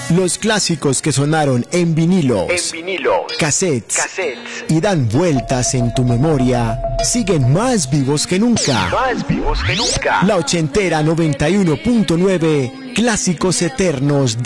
Los clásicos que sonaron en vinilos, cassettes y dan vueltas en tu memoria siguen más vivos que nunca. La ochentera 91.9, clásicos eternos